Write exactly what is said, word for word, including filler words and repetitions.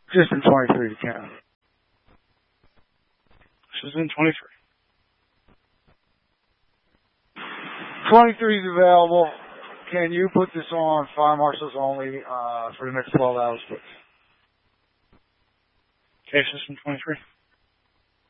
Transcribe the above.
System twenty-three to count. System twenty-three. twenty-three is available. Can you put this on fire marshals only uh, for the next twelve hours, please? Okay, System twenty-three.